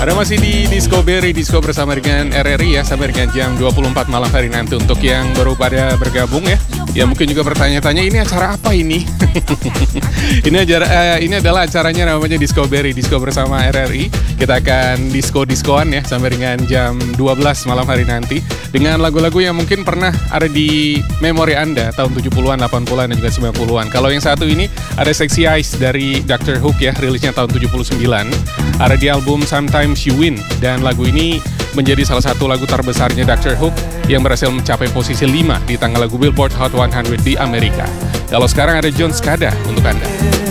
Ada masih di Discovery, Disco bersama dengan RRI ya, sampai dengan jam 24 malam hari nanti. Untuk yang baru pada bergabung ya mungkin juga bertanya-tanya, ini acara apa ini? Ini adalah acaranya namanya Discovery, Disco bersama RRI. Kita akan diskoan ya, sampai dengan jam 12 malam hari nanti. Dengan lagu-lagu yang mungkin pernah ada di memori Anda, tahun 70-an, 80-an, dan juga 90-an. Kalau yang satu ini, ada Sexy Eyes dari Dr. Hook ya, rilisnya tahun 79. Ada di album Sometimes You Win, dan lagu ini menjadi salah satu lagu terbesarnya Dr. Hook yang berhasil mencapai posisi 5 di tangga lagu Billboard Hot 100 di Amerika. Kalau sekarang ada John Skada untuk Anda.